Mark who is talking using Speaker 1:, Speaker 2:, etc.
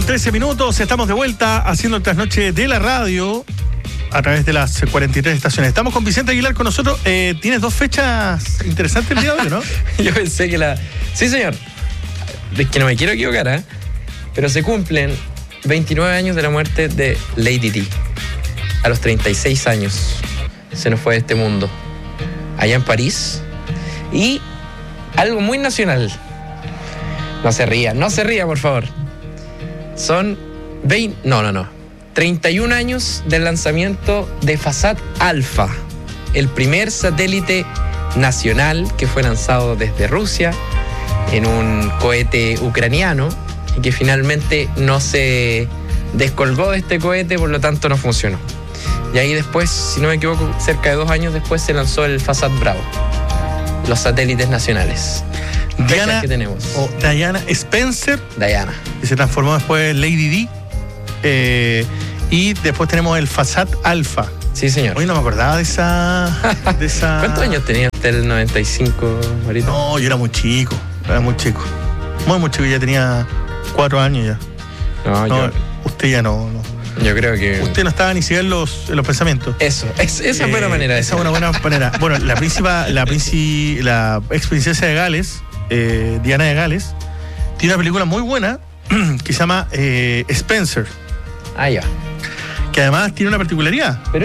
Speaker 1: 8:13. Estamos de vuelta haciendo el trasnoche de la radio a través de las 43 estaciones. Estamos con Vicente Aguilar con nosotros. Tienes dos fechas interesantes el día de hoy, ¿no?
Speaker 2: Yo pensé que Sí, señor. Es que no me quiero equivocar, ¿eh? Pero se cumplen 29 años de la muerte de Lady Di. A los 36 años se nos fue de este mundo. Allá en París. Y algo muy nacional. No se ría, por favor. Son 31 años del lanzamiento de Fasat Alfa, el primer satélite nacional que fue lanzado desde Rusia en un cohete ucraniano y que finalmente no se descolgó de este cohete, por lo tanto no funcionó. Y ahí después, si no me equivoco, cerca de 2 años después se lanzó el Fasat Bravo, los satélites nacionales.
Speaker 1: Diana,
Speaker 2: que tenemos.
Speaker 1: O Diana Spencer.
Speaker 2: Diana.
Speaker 1: Que se transformó después en Lady Di. Y después tenemos el Fasat Alfa.
Speaker 2: Sí, señor.
Speaker 1: Hoy no me acordaba de esa...
Speaker 2: ¿Cuántos años tenía usted el 95, Marito?
Speaker 1: No, yo era muy chico. Muy chico, ya tenía 4 años ya. No, usted ya no.
Speaker 2: Yo creo que...
Speaker 1: Usted no estaba ni siquiera en los pensamientos.
Speaker 2: Esa es buena manera de
Speaker 1: Esa es una buena manera. Bueno, la ex princesa de Gales, Diana de Gales, tiene una película muy buena que se llama Spencer.
Speaker 2: Ah, ya.
Speaker 1: Que además tiene una particularidad.